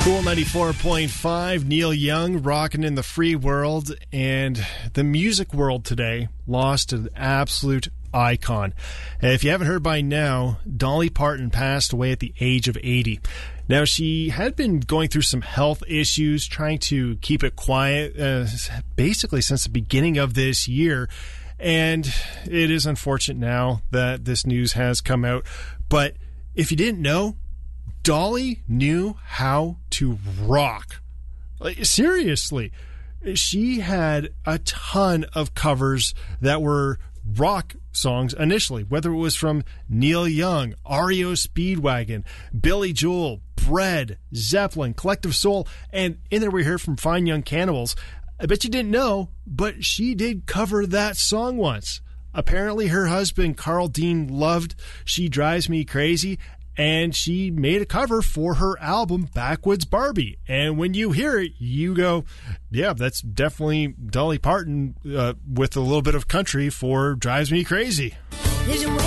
Cool 94.5, Neil Young rocking in the free world, and the music world today lost an absolute icon. If you haven't heard by now, Dolly Parton passed away at the age of 80. Now, she had been going through some health issues, trying to keep it quiet, basically since the beginning of this year, and it is unfortunate now that this news has come out. But if you didn't know, Dolly knew how to rock. Like, seriously. She had a ton of covers that were rock songs initially, whether it was from Neil Young, REO Speedwagon, Billy Joel, Bread, Zeppelin, Collective Soul, and in there we heard from Fine Young Cannibals. I bet you didn't know, but she did cover that song once. Apparently her husband, Carl Dean, loved She Drives Me Crazy, and she made a cover for her album Backwoods Barbie. And when you hear it, you go, yeah, that's definitely Dolly Parton with a little bit of country for Drives Me Crazy.